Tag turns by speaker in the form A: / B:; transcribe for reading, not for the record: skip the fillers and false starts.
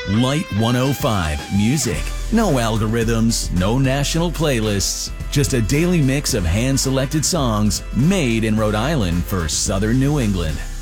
A: Light 105 Music. No algorithms, no national playlists, just a daily mix of hand-selected songs made in Rhode Island for Southern New England.